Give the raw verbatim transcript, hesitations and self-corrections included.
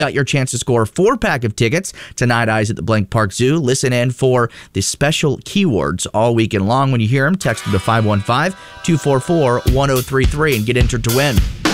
Got your chance to score a four-pack of tickets to Night Eyes at the Blank Park Zoo. Listen in for the special keywords all weekend long. When you hear them, text them to five one five, two four four, one zero three three and get entered to win.